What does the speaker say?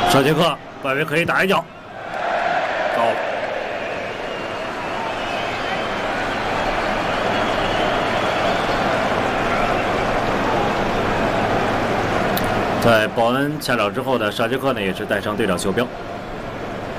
舍杰克外围可以打一脚，高了。在鲍恩下场之后呢，沙杰克呢也是带上队长袖标。